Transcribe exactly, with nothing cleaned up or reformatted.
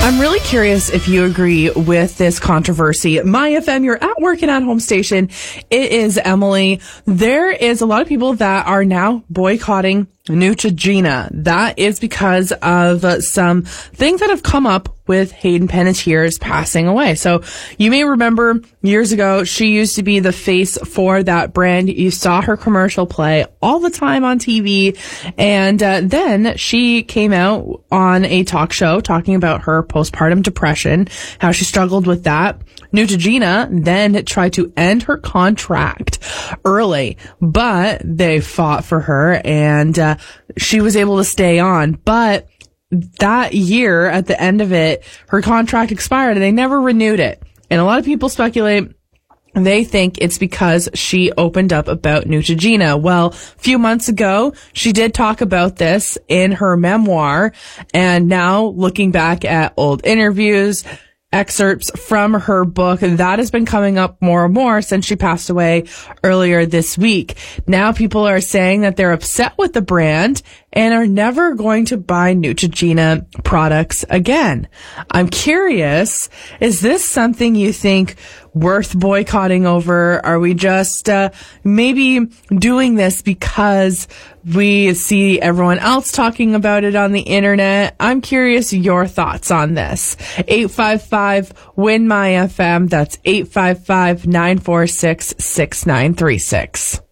I'm really curious if you agree with this controversy. My F M, you're at work and at home station. It is Emily. There is a lot of people that are now boycotting Neutrogena. That is because of uh, some things that have come up with Hayden Panettiere's passing away. So you may remember years ago, she used to be the face for that brand. You saw her commercial play all the time on T V. And uh, then she came out on a talk show talking about her postpartum depression, how she struggled with that. Neutrogena then tried to end her contract early, but they fought for her and uh, she was able to stay on. But that year, at the end of it, her contract expired and they never renewed it. And a lot of people speculate they think it's because she opened up about Neutrogena. Well, a few months ago, she did talk about this in her memoir. And now looking back at old interviews, excerpts from her book, that has been coming up more and more since she passed away earlier this week. Now people are saying that they're upset with the brand and are never going to buy Neutrogena products again. I'm curious, is this something you think worth boycotting over? Are we just uh, maybe doing this because we see everyone else talking about it on the internet? I'm curious your thoughts on this. eight five five win my F M. That's eight five five, nine four six, six nine three six.